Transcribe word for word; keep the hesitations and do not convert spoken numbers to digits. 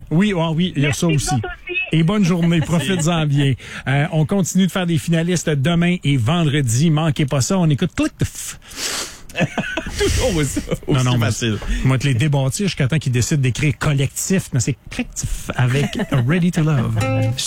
Oui, oh, oui, il y a Merci ça aussi. aussi. Et bonne journée, profites-en bien. Euh, on continue de faire des finalistes demain et vendredi. Manquez pas ça, on écoute clic de f. Toujours ça, aussi Non, non, facile. Moi, te les débâtir jusqu'à temps qu'ils décident d'écrire collectif. Mais c'est collectif avec Ready to Love.